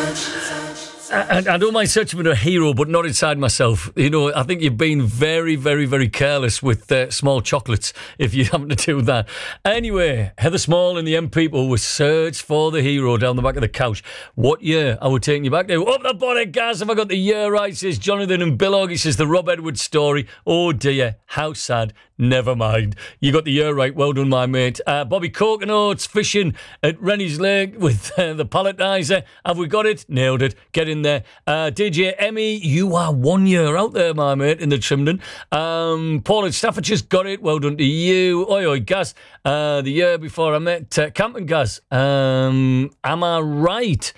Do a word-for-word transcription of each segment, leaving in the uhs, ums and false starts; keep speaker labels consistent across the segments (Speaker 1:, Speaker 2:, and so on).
Speaker 1: I, I don't mind searching for a hero, but not inside myself. You know, I think you've been very, very, very careless with uh, small chocolates if you happen to do that. Anyway, Heather Small and the M People were Search for the Hero down the back of the couch. What year are we taking you back to? Up the bonnet, guys. Have I got the year right? Says Jonathan and Billog. He says the Rob Edwards story. Oh dear, how sad. Never mind. You got the year right. Well done, my mate. Uh, Bobby Coconuts fishing at Rennie's Lake with uh, the palletizer. Have we got it? Nailed it. Get in there. Uh, D J Emmy, you are one year out there, my mate, in the Trimden. Um, Paul in Staffordshire's got it. Well done to you. Oi, oi, Gaz. Uh, the year before I met uh, Camping Gaz. Um, am I right?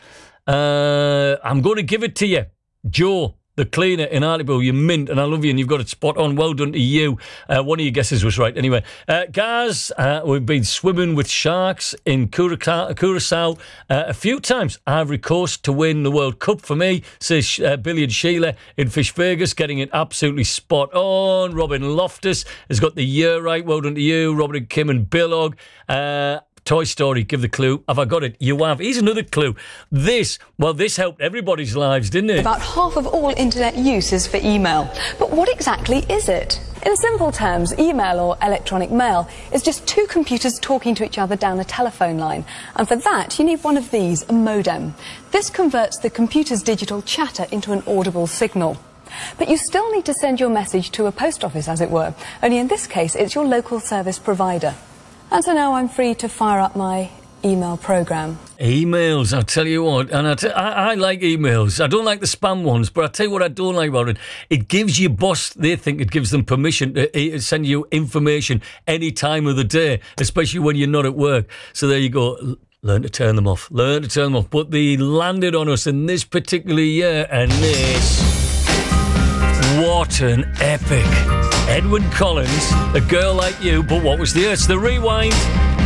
Speaker 1: Uh, I'm going to give it to you. Joe, the cleaner in Hartlepool, you mint, and I love you, and you've got it spot on. Well done to you. Uh, one of your guesses was right. Anyway, uh, guys, uh, we've been swimming with sharks in Curacao, Curacao uh, a few times. Ivory Coast to win the World Cup for me, says uh, Billy and Sheila in Fish Vegas, getting it absolutely spot on. Robin Loftus has got the year right. Well done to you. Robert and Kim and Billog. Uh, Toy Story, give the clue. Have I got it? You have. Here's another clue. This, well, this helped everybody's lives, didn't it?
Speaker 2: About half of all internet use is for email. But what exactly is it? In simple terms, email or electronic mail is just two computers talking to each other down a telephone line. And for that, you need one of these, a modem. This converts the computer's digital chatter into an audible signal. But you still need to send your message to a post office, as it were. Only in this case, it's your local service provider. And so now I'm free to fire up my email programme.
Speaker 1: Emails, I'll tell you what, and I, t- I, I like emails. I don't like the spam ones, but I'll tell you what I don't like about it. It gives your boss, they think it gives them permission to uh, send you information any time of the day, especially when you're not at work. So there you go. Learn to turn them off. Learn to turn them off. But they landed on us in this particular year, and this... What an epic. Edwyn Collins, A Girl Like You, but what was the... It's the Rewind.